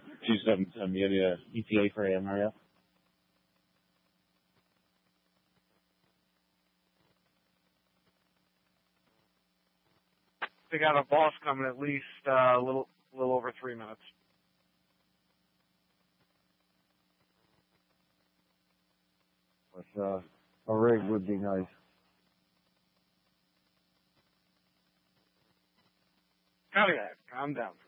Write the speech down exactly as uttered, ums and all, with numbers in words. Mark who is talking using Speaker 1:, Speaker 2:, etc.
Speaker 1: two seven seven, you need a E T A for A M R, yeah?
Speaker 2: They got a boss coming at least uh, a little, little over three minutes.
Speaker 3: But, uh, a rig would be nice.
Speaker 2: Cadillac, calm down.